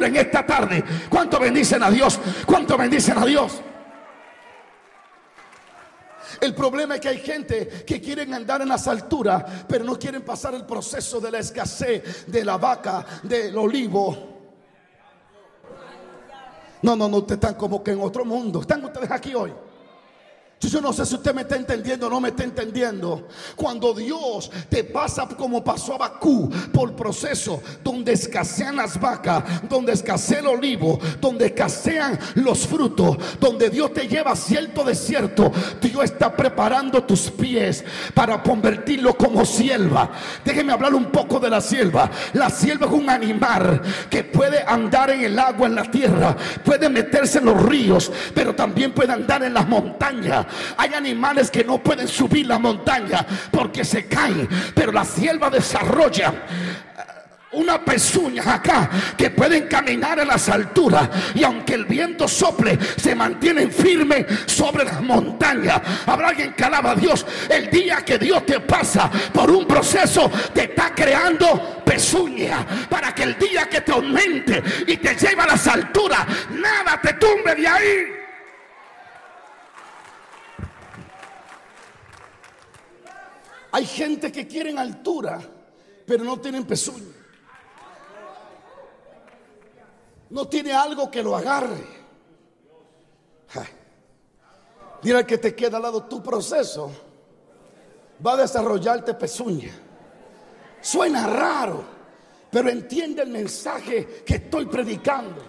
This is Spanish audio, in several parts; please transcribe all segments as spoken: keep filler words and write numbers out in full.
en esta tarde? ¿Cuánto bendicen a Dios? ¿Cuánto bendicen a Dios? El problema es que hay gente que quieren andar en las alturas, pero no quieren pasar el proceso de la escasez de la vaca, del olivo. No, no, no, ustedes están como que en otro mundo. ¿Están ustedes aquí hoy? Yo no sé si usted me está entendiendo o no me está entendiendo. Cuando Dios te pasa como pasó a Bacú por proceso donde escasean las vacas, donde escasea el olivo, donde escasean los frutos, donde Dios te lleva a cierto desierto, Dios está preparando tus pies para convertirlo como sierva. Déjeme hablar un poco de la sierva. La sierva es un animal que puede andar en el agua, en la tierra, puede meterse en los ríos, pero también puede andar en las montañas. Hay animales que no pueden subir la montaña porque se caen, pero la sierva desarrolla una pezuña acá que pueden caminar en las alturas, y aunque el viento sople, se mantienen firmes sobre las montañas. Habrá alguien que alaba a Dios. El día que Dios te pasa por un proceso, te está creando pezuña para que el día que te aumente y te lleve a las alturas, nada te tumbe de ahí. Hay gente que quieren altura, pero no tienen pezuña. No tiene algo que lo agarre. Dile al que te queda al lado: tu proceso va a desarrollarte pezuña. Suena raro, pero entiende el mensaje que estoy predicando.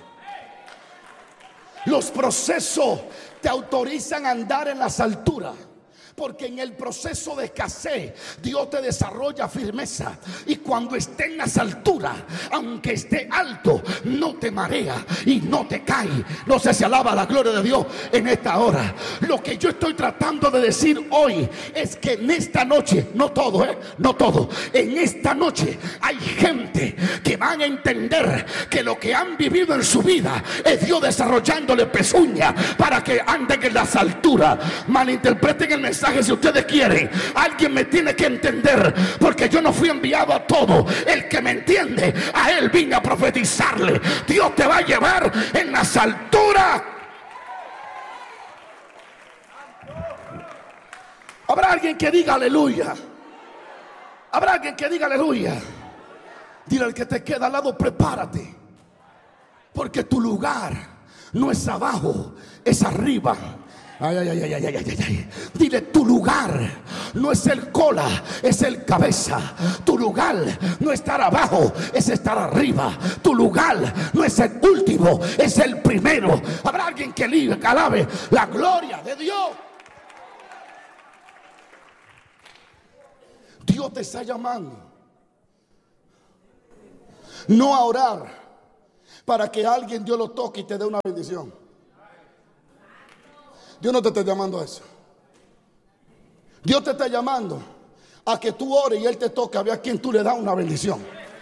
Los procesos te autorizan a andar en las alturas, porque en el proceso de escasez Dios te desarrolla firmeza, y cuando esté en las alturas, aunque esté alto, no te marea y no te cae. No sé si alaba la gloria de Dios en esta hora. Lo que yo estoy tratando de decir hoy es que en esta noche, no todo, ¿eh? no todo, en esta noche hay gente que van a entender que lo que han vivido en su vida es Dios desarrollándole pezuña para que anden en las alturas. Malinterpreten el mensaje si ustedes quieren. Alguien me tiene que entender, porque yo no fui enviado a todo. El que me entiende, a él vine a profetizarle. Dios te va a llevar en las alturas. Habrá alguien que diga aleluya. Habrá alguien que diga aleluya. Dile al que te queda al lado: prepárate, porque tu lugar no es abajo, es arriba. Ay, ay, ay, ay, ay, ay, ay. Dile: tu lugar no es el cola, es el cabeza. Tu lugar no es estar abajo, es estar arriba. Tu lugar no es el último, es el primero. Habrá alguien que alabe la gloria de Dios. Dios te está llamando no a orar para que alguien Dios lo toque y te dé una bendición. Dios no te está llamando a eso. Dios te está llamando a que tú ores y Él te toque a ver a quién tú le das una bendición.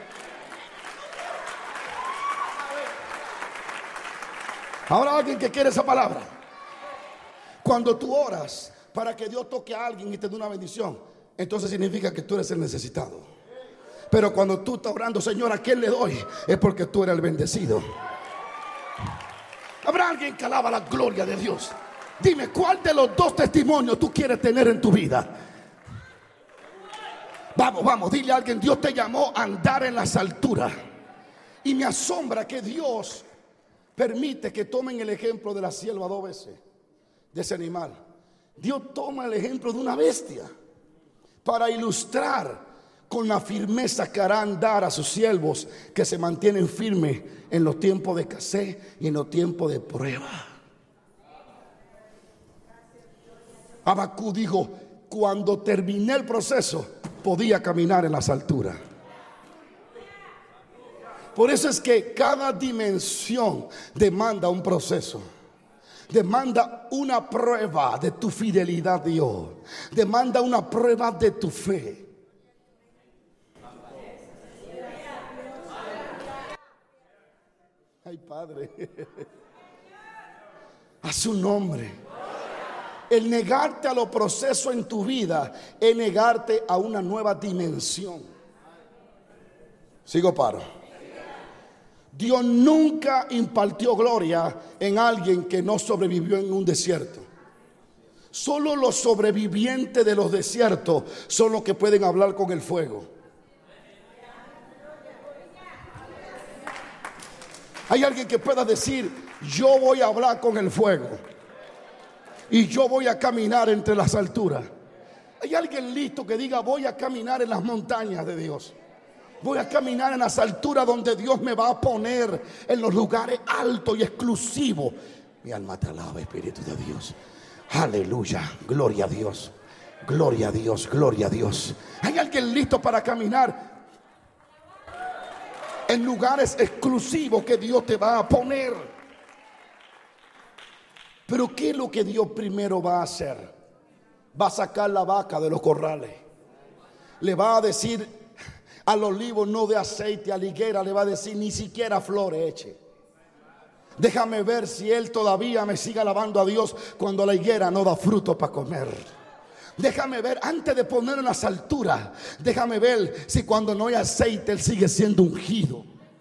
Ahora, alguien que quiere esa palabra. Cuando tú oras para que Dios toque a alguien y te dé una bendición, entonces significa que tú eres el necesitado. Pero cuando tú estás orando: Señor, ¿a quién le doy?, es porque tú eres el bendecido. Habrá alguien que alaba la gloria de Dios. Dime, ¿cuál de los dos testimonios tú quieres tener en tu vida? Vamos, vamos, dile a alguien: Dios te llamó a andar en las alturas. Y me asombra que Dios permite que tomen el ejemplo de la sierva dos veces, de ese animal. Dios toma el ejemplo de una bestia para ilustrar con la firmeza que hará andar a sus siervos, que se mantienen firmes en los tiempos de escasez y en los tiempos de prueba. Abacú dijo: cuando terminé el proceso, podía caminar en las alturas. Por eso es que cada dimensión demanda un proceso. Demanda una prueba de tu fidelidad a Dios. Demanda una prueba de tu fe. Ay, Padre, a su nombre. El negarte a los procesos en tu vida es negarte a una nueva dimensión. Sigo, paro. Dios nunca impartió gloria en alguien que no sobrevivió en un desierto. Solo los sobrevivientes de los desiertos son los que pueden hablar con el fuego. Hay alguien que pueda decir: yo voy a hablar con el fuego y yo voy a caminar entre las alturas. Hay alguien listo que diga: voy a caminar en las montañas de Dios. Voy a caminar en las alturas donde Dios me va a poner, en los lugares altos y exclusivos. Mi alma te alaba, Espíritu de Dios. Aleluya, gloria a Dios, gloria a Dios, gloria a Dios. Hay alguien listo para caminar en lugares exclusivos que Dios te va a poner. Pero ¿qué es lo que Dios primero va a hacer? Va a sacar la vaca de los corrales. Le va a decir al olivo: no de aceite, a la higuera le va a decir: ni siquiera flores eche. Déjame ver si él todavía me sigue alabando a Dios cuando la higuera no da fruto para comer. Déjame ver, antes de poner en las alturas, déjame ver si cuando no hay aceite él sigue siendo ungido.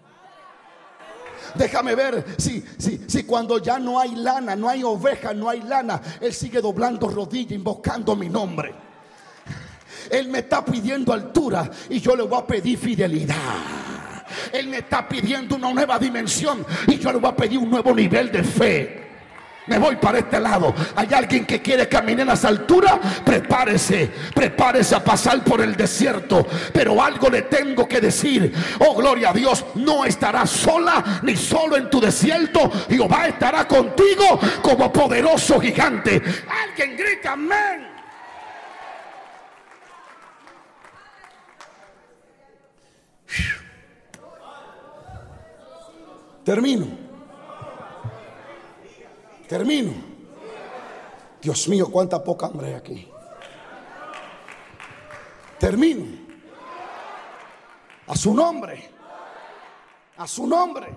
Déjame ver si, si, si cuando ya no hay lana, no hay oveja, no hay lana, él sigue doblando rodillas, invocando mi nombre. Él me está pidiendo altura y yo le voy a pedir fidelidad. Él me está pidiendo una nueva dimensión y yo le voy a pedir un nuevo nivel de fe. Me voy para este lado. Hay alguien que quiere caminar en las alturas. Prepárese, prepárese a pasar por el desierto. Pero algo le tengo que decir. Oh, gloria a Dios. No estarás sola ni solo en tu desierto. Jehová estará contigo como poderoso gigante. Alguien grita amén. Termino. Termino. Dios mío, cuánta poca hambre hay aquí. Termino. A su nombre. A su nombre.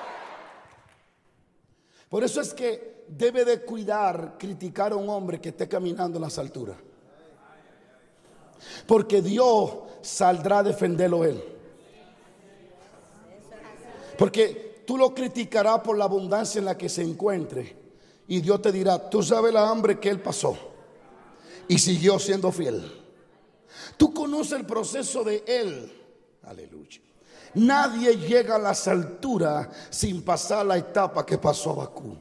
Por eso es que debe de cuidar, criticar a un hombre que esté caminando en las alturas. Porque Dios saldrá a defenderlo él. Porque tú lo criticarás por la abundancia en la que se encuentre. Y Dios te dirá: tú sabes la hambre que él pasó y siguió siendo fiel. Tú conoces el proceso de él. Aleluya. Nadie llega a las alturas sin pasar la etapa que pasó Abacú.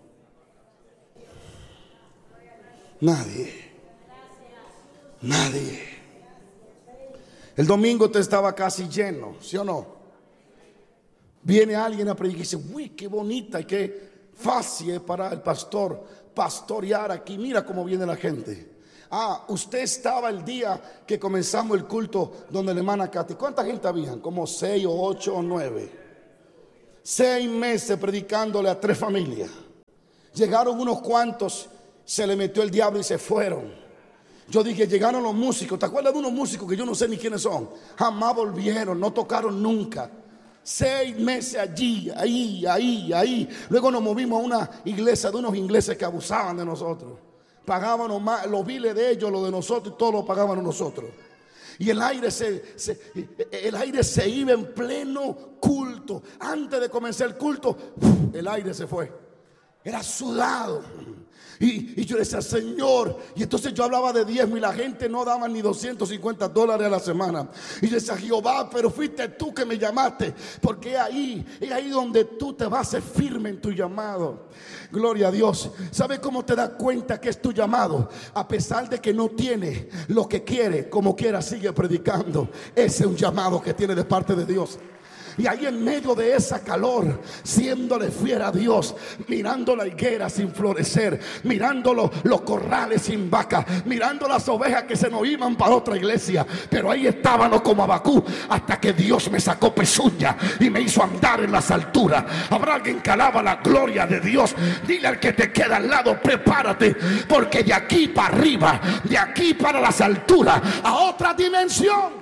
Nadie. Nadie. El domingo te estaba casi lleno, ¿sí o no? Viene alguien a predicar y dice: uy, qué bonita y qué fácil es para el pastor pastorear aquí. Mira cómo viene la gente. Ah, usted estaba el día que comenzamos el culto donde la hermana Katy. ¿Cuánta gente había? Como seis o ocho o nueve. Seis meses predicándole a tres familias. Llegaron unos cuantos, se le metió el diablo y se fueron. Yo dije: llegaron los músicos. ¿Te acuerdas de unos músicos que yo no sé ni quiénes son? Jamás volvieron, no tocaron nunca. Seis meses allí, ahí, ahí, ahí. Luego nos movimos a una iglesia de unos ingleses que abusaban de nosotros. Pagábamos más, los biles de ellos, los de nosotros, y todo lo pagábamos nosotros. Y el aire se, se, el aire se iba en pleno culto. Antes de comenzar el culto, el aire se fue. Era sudado. Y, y yo decía: Señor. Y entonces yo hablaba de diezmo y la gente no daba ni doscientos cincuenta dólares a la semana. Y yo decía: Jehová, pero fuiste tú que me llamaste. Porque es ahí, es ahí donde tú te vas a ser firme en tu llamado. Gloria a Dios. ¿Sabes cómo te das cuenta que es tu llamado? A pesar de que no tiene lo que quiere, como quiera sigue predicando. Ese es un llamado que tiene de parte de Dios. Y ahí en medio de esa calor, siéndole fiel a Dios, mirando la higuera sin florecer, mirando los, los corrales sin vaca, mirando las ovejas que se nos iban para otra iglesia. Pero ahí estábamos como Abacú, hasta que Dios me sacó pezuña y me hizo andar en las alturas. Habrá alguien que alaba la gloria de Dios. Dile al que te queda al lado: prepárate, porque de aquí para arriba, de aquí para las alturas, a otra dimensión.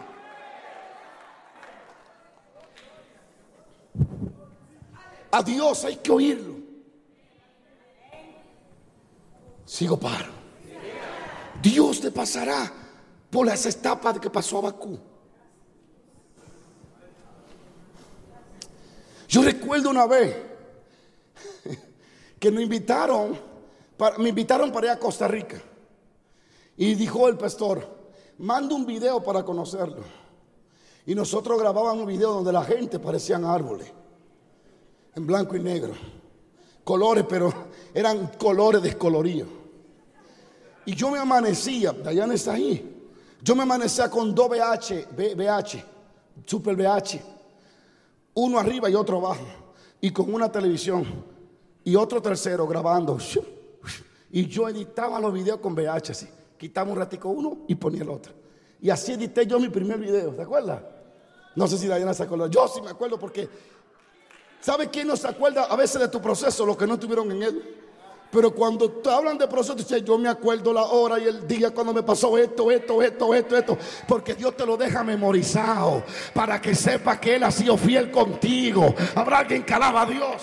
A Dios hay que oírlo. Sigo paro. Dios te pasará por las etapas que pasó Abacú. Yo recuerdo una vez que nos invitaron, para, me invitaron para ir a Costa Rica. Y dijo el pastor, manda un video para conocerlo. Y nosotros grabábamos un video donde la gente parecían árboles, en blanco y negro, colores, pero eran colores descoloridos. Y yo me amanecía, Dayana está ahí, yo me amanecía con dos V H, V H, Super V H, uno arriba y otro abajo, y con una televisión, y otro tercero grabando. Y yo editaba los videos con V H así, quitaba un ratico uno y ponía el otro. Y así edité yo mi primer video, ¿te acuerdas? No sé si Dayana se acuerda, yo sí me acuerdo porque, ¿sabe quién no se acuerda a veces de tu proceso? Los que no estuvieron en él. Pero cuando te hablan de proceso, dice, yo me acuerdo la hora y el día cuando me pasó esto, esto, esto, esto, esto. Porque Dios te lo deja memorizado para que sepa que Él ha sido fiel contigo. Habrá alguien que alaba a Dios.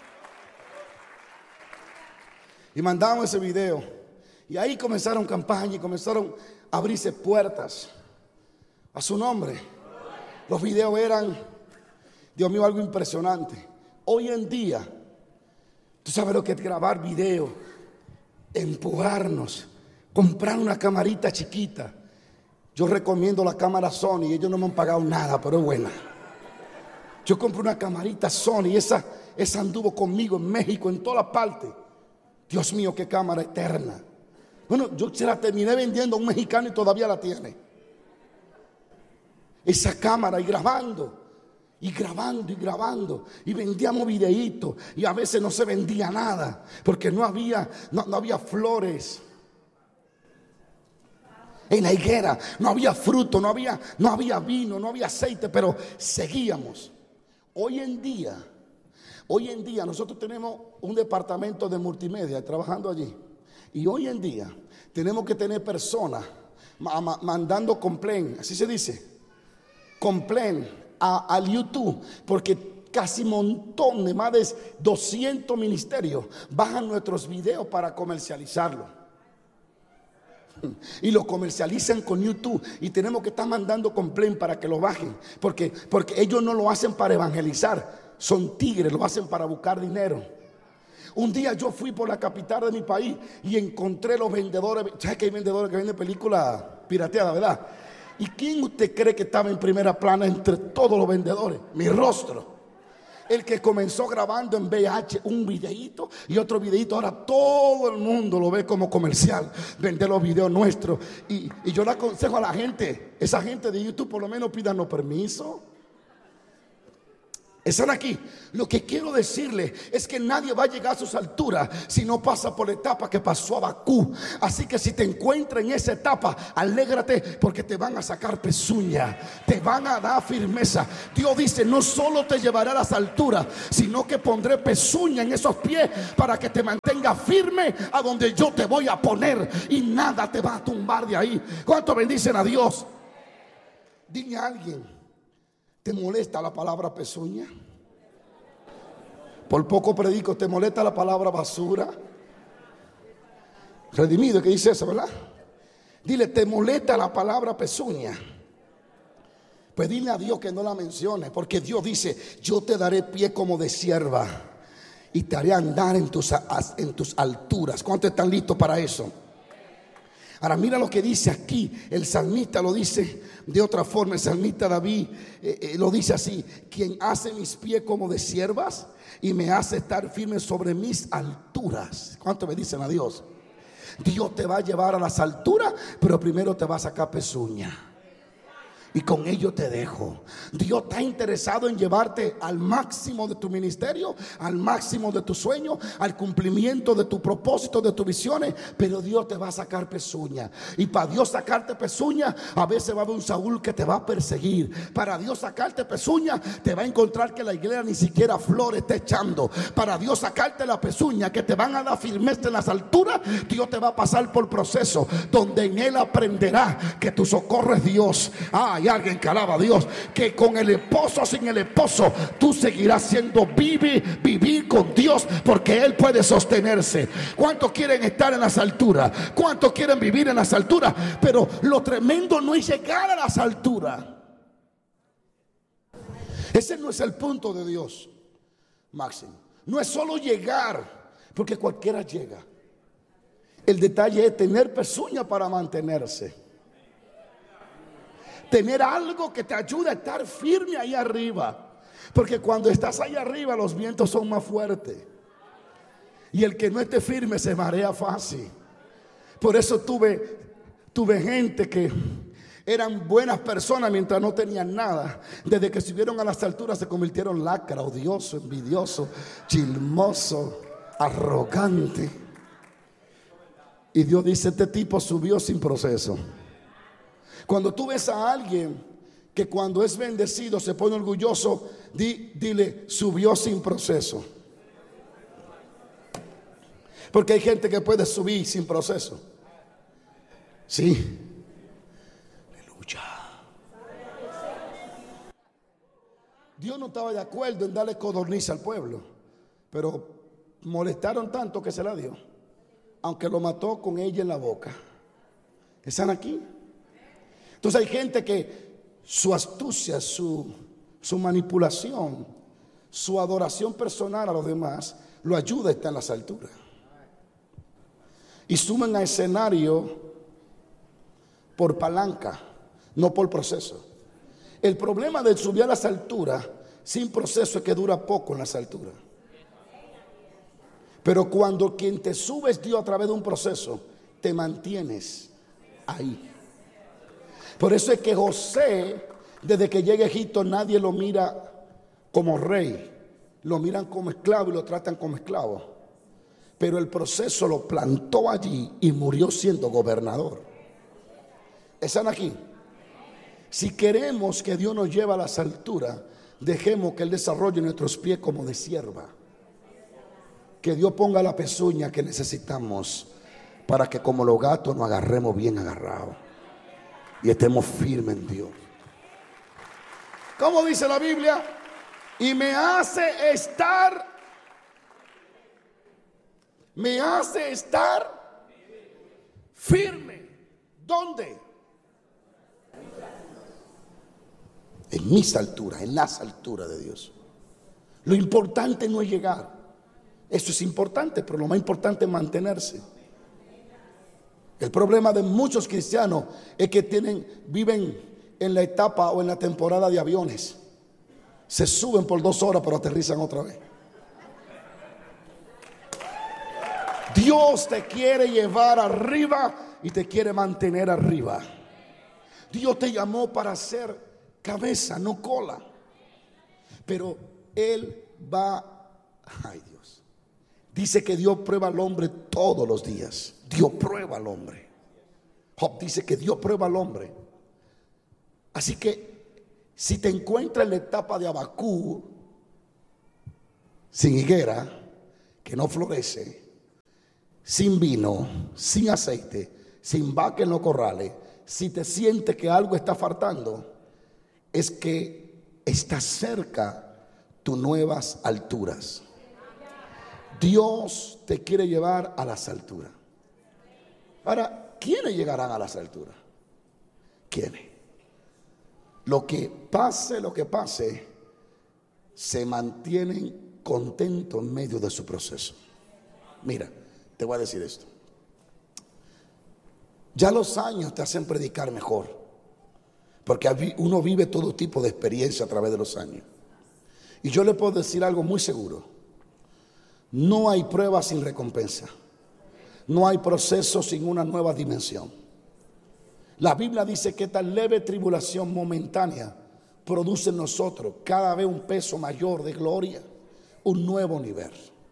Y mandamos ese video. Y ahí comenzaron campañas y comenzaron a abrirse puertas a su nombre. Los videos eran, Dios mío, algo impresionante. Hoy en día, tú sabes lo que es grabar video, empujarnos, comprar una camarita chiquita. Yo recomiendo la cámara Sony, ellos no me han pagado nada, pero es buena. Yo compré una camarita Sony, esa, esa anduvo conmigo en México, en todas partes. Dios mío, qué cámara eterna. Bueno, yo se la terminé vendiendo a un mexicano y todavía la tiene. Esa cámara y grabando. Y grabando y grabando y vendíamos videitos y a veces no se vendía nada porque no había, no, no había flores en la higuera, no había fruto, no había, no había vino, no había aceite, pero seguíamos. Hoy en día, hoy en día nosotros tenemos un departamento de multimedia trabajando allí y hoy en día tenemos que tener personas ma- ma- mandando complaint, así se dice, complaint A, al YouTube, porque casi montón de más de doscientos ministerios bajan nuestros videos para comercializarlo y lo comercializan con YouTube y tenemos que estar mandando complaint para que lo bajen porque, porque ellos no lo hacen para evangelizar, son tigres, lo hacen para buscar dinero. Un día yo fui por la capital de mi país y encontré los vendedores. ¿Sabes que hay vendedores que venden películas pirateadas, verdad? ¿Y quién usted cree que estaba en primera plana entre todos los vendedores? Mi rostro. El que comenzó grabando en V H un videíto y otro videíto. Ahora todo el mundo lo ve como comercial. Vender los videos nuestros. Y, y yo le aconsejo a la gente, esa gente de YouTube, por lo menos pídanos permiso. Están aquí. Lo que quiero decirle es que nadie va a llegar a sus alturas si no pasa por la etapa que pasó Abacú. Así que si te encuentras en esa etapa, alégrate porque te van a sacar pezuña, te van a dar firmeza. Dios dice, no solo te llevaré a las alturas, sino que pondré pezuña en esos pies para que te mantenga firme a donde yo te voy a poner y nada te va a tumbar de ahí. ¿Cuánto bendicen a Dios? Dile a alguien, ¿te molesta la palabra pezuña? Por poco predico, ¿te molesta la palabra basura? Redimido, que dice eso, ¿verdad? Dile, ¿te molesta la palabra pezuña? Pues dile a Dios que no la mencione, porque Dios dice, yo te daré pie como de sierva y te haré andar en tus, en tus alturas. ¿Cuántos están listos para eso? Ahora mira lo que dice aquí. El salmista lo dice de otra forma. El salmista David eh, eh, lo dice así: quien hace mis pies como de siervas y me hace estar firme sobre mis alturas. ¿Cuánto me dicen a Dios? Dios te va a llevar a las alturas, pero primero te va a sacar pezuña. Y con ello te dejo. Dios está interesado en llevarte al máximo de tu ministerio, al máximo de tu sueño, al cumplimiento de tu propósito, de tus visiones. Pero Dios te va a sacar pezuña. Y para Dios sacarte pezuña, a veces va a haber un Saúl que te va a perseguir. Para Dios sacarte pezuña, te va a encontrar que la iglesia ni siquiera flores está echando. Para Dios sacarte la pezuña, que te van a dar firmeza en las alturas, Dios te va a pasar por proceso donde en él aprenderá que tu socorro es Dios. Ay, alguien que alaba a Dios, que con el esposo o sin el esposo tú seguirás siendo vivir, vivir con Dios, porque Él puede sostenerse. ¿Cuántos quieren estar en las alturas? ¿Cuántos quieren vivir en las alturas? Pero lo tremendo no es llegar a las alturas. Ese no es el punto de Dios. máximo. No es solo llegar, porque cualquiera llega. El detalle es tener pezuña para mantenerse. Tener algo que te ayude a estar firme ahí arriba. Porque cuando estás ahí arriba los vientos son más fuertes. Y el que no esté firme se marea fácil. Por eso tuve, tuve gente que eran buenas personas mientras no tenían nada. Desde que subieron a las alturas se convirtieron lacra, odioso, envidioso, chismoso, arrogante. Y Dios dice: este tipo subió sin proceso. Cuando tú ves a alguien que cuando es bendecido se pone orgulloso, di, dile: subió sin proceso. Porque hay gente que puede subir sin proceso. Sí. Aleluya. Dios no estaba de acuerdo en darle codorniz al pueblo, pero molestaron tanto que se la dio, aunque lo mató con ella en la boca. ¿Están aquí? Entonces hay gente que su astucia, su, su manipulación, su adoración personal a los demás lo ayuda a estar en las alturas. Y suben a escenario por palanca, no por proceso. El problema de subir a las alturas sin proceso es que dura poco en las alturas. Pero cuando quien te sube es Dios a través de un proceso, te mantienes ahí. Por eso es que José, desde que llega a Egipto, nadie lo mira como rey. Lo miran como esclavo y lo tratan como esclavo. Pero el proceso lo plantó allí y murió siendo gobernador. ¿Están aquí? Si queremos que Dios nos lleve a las alturas, dejemos que Él desarrolle nuestros pies como de sierva. Que Dios ponga la pezuña que necesitamos para que como los gatos nos agarremos bien agarrados y estemos firmes en Dios. ¿Cómo dice la Biblia? Y me hace estar, me hace estar firme. ¿Dónde? En mis alturas, en las alturas de Dios. Lo importante no es llegar. Eso es importante, pero lo más importante es mantenerse. El problema de muchos cristianos es que tienen, viven en la etapa o en la temporada de aviones. Se suben por dos horas pero aterrizan otra vez. Dios te quiere llevar arriba y te quiere mantener arriba. Dios te llamó para ser cabeza, no cola. Pero Él va, ay Dios, dice que Dios prueba al hombre todos los días. Dios prueba al hombre. Job dice que Dios prueba al hombre. Así que si te encuentras en la etapa de Abacú, sin higuera, que no florece, sin vino, sin aceite, sin vaca en los corrales, si te sientes que algo está faltando, es que está cerca tus nuevas alturas. Dios te quiere llevar a las alturas. Ahora, ¿quiénes llegarán a las alturas? ¿Quiénes? Lo que pase, lo que pase, se mantienen contentos en medio de su proceso. Mira, te voy a decir esto. Ya los años te hacen predicar mejor, porque uno vive todo tipo de experiencia a través de los años. Y yo le puedo decir algo muy seguro: no hay prueba sin recompensa. No hay proceso sin una nueva dimensión. La Biblia dice que esta leve tribulación momentánea produce en nosotros cada vez un peso mayor de gloria, un nuevo nivel.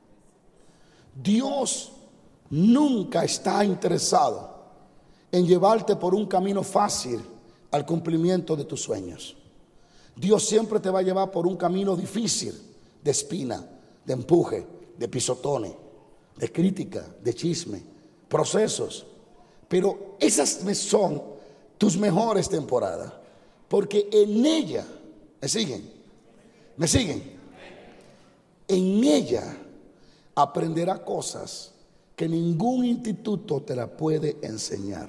Dios nunca está interesado en llevarte por un camino fácil al cumplimiento de tus sueños. Dios siempre te va a llevar por un camino difícil, de espina, de empuje, de pisotones, de crítica, de chisme, procesos. Pero esas son tus mejores temporadas, porque en ella, ¿me siguen? ¿Me siguen? En ella aprenderás cosas que ningún instituto te la puede enseñar,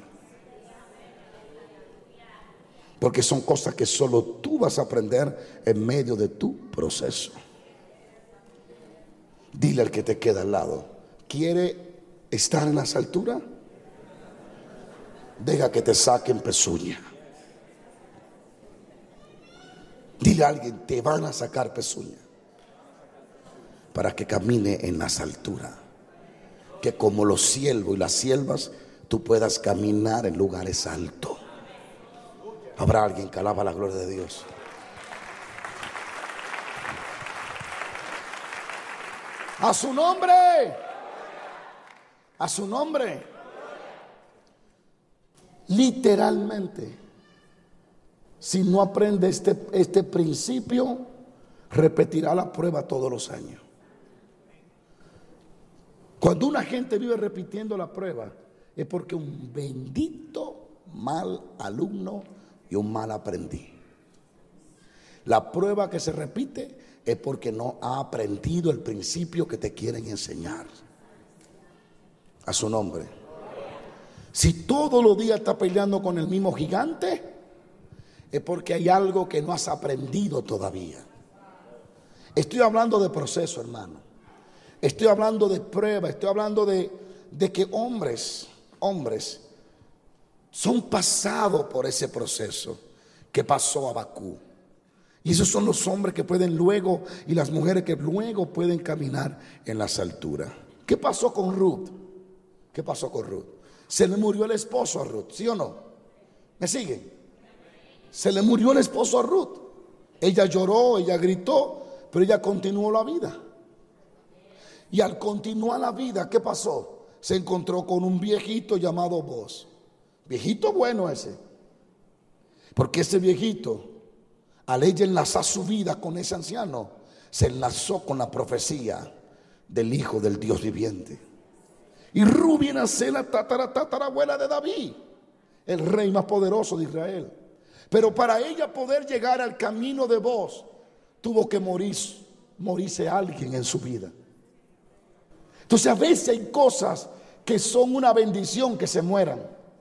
porque son cosas que solo tú vas a aprender en medio de tu proceso. Dile al que te queda al lado: ¿quiere estar en las alturas? Deja que te saquen pezuña. Dile a alguien: te van a sacar pezuña para que camine en las alturas. Que como los siervos y las siervas, tú puedas caminar en lugares altos. Habrá alguien que alaba la gloria de Dios. A su nombre. A su nombre. Literalmente, si no aprende este, este principio, repetirá la prueba todos los años. Cuando una gente vive repitiendo la prueba, es porque un bendito mal alumno y un mal aprendiz. La prueba que se repite es porque no ha aprendido el principio que te quieren enseñar. A su nombre. Si todos los días estás peleando con el mismo gigante, es porque hay algo que no has aprendido todavía. Estoy hablando de proceso, hermano. Estoy hablando de prueba. Estoy hablando de, de que hombres, hombres, son pasados por ese proceso que pasó Abacú. Y esos son los hombres que pueden luego, y las mujeres que luego pueden caminar en las alturas. ¿Qué pasó con Ruth? ¿Qué pasó con Ruth? Se le murió el esposo a Ruth, ¿sí o no? ¿Me siguen? Se le murió el esposo a Ruth. Ella lloró, ella gritó, pero ella continuó la vida. Y al continuar la vida, ¿qué pasó? Se encontró con un viejito llamado Boaz. Viejito bueno ese. Porque ese viejito, al ella enlazar su vida con ese anciano, se enlazó con la profecía del Hijo del Dios viviente. Y Ruth viene a ser la tatara, tatarabuela de David, el rey más poderoso de Israel. Pero para ella poder llegar al camino de Boaz, tuvo que morir, morirse alguien en su vida. Entonces a veces hay cosas que son una bendición que se mueran.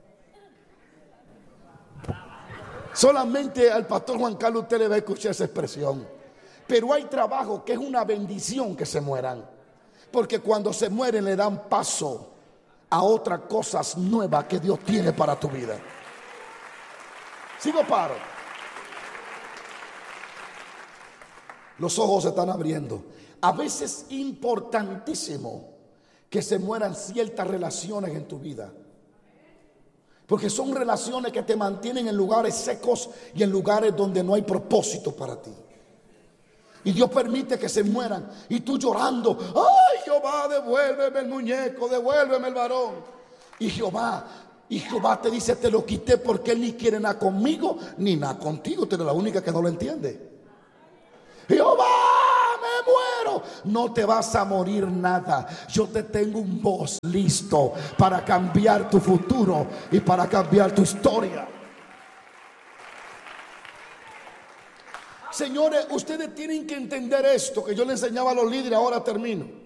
Solamente al pastor Juan Carlos usted le va a escuchar esa expresión. Pero hay trabajo que es una bendición que se mueran. Porque cuando se mueren le dan paso a otras cosas nuevas que Dios tiene para tu vida. Sigo paro. Los ojos se están abriendo. A veces es importantísimo que se mueran ciertas relaciones en tu vida. Porque son relaciones que te mantienen en lugares secos y en lugares donde no hay propósito para ti. Y Dios permite que se mueran. Y tú llorando: ay, Jehová, devuélveme el muñeco, devuélveme el varón. Y Jehová, y Jehová te dice: te lo quité porque él ni quiere nada conmigo ni nada contigo. Tú eres la única que no lo entiende. Jehová, me muero. No te vas a morir nada. Yo te tengo un voz listo para cambiar tu futuro y para cambiar tu historia. Señores, ustedes tienen que entender esto que yo le enseñaba a los líderes. Ahora termino.